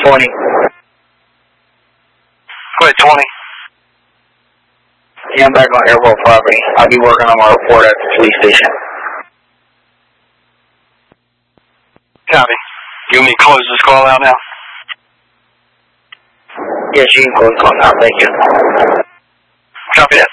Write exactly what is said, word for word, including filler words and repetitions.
twenty. Go ahead, twenty. Yeah, I'm back on airport property. I'll be working on my report at the police station. Copy. You want me to close this call out now? Yes, you can close the call now. Thank you. Copy that.